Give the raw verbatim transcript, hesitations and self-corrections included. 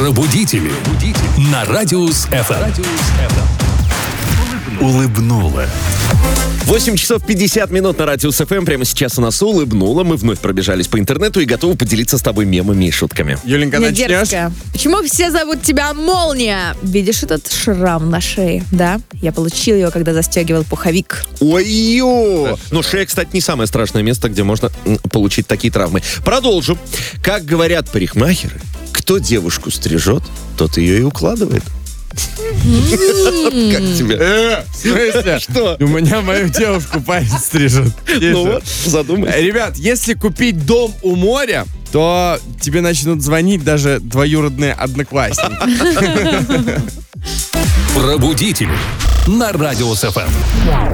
Пробудители. На Радиус эф эм. Улыбнула. восемь часов пятьдесят минут на Радиус эф эм. Прямо сейчас у нас улыбнуло. Мы вновь пробежались по интернету и готовы поделиться с тобой мемами и шутками. Юленька, Не начнешь? дерзкая. Почему все зовут тебя Молния? Видишь этот шрам на шее? Да, я получил его, когда застегивал пуховик. Ой-ё! Но шея, кстати, не самое страшное место, где можно м, получить такие травмы. Продолжим. Как говорят парикмахеры, кто девушку стрижет, тот ее и укладывает. Как тебе? Э, в смысле? Что? У меня мою девушку парень стрижет. Ну вот, задумайся. Ребят, если купить дом у моря, то тебе начнут звонить даже двоюродные одноклассники. Пробудители. На Радиус эф эм.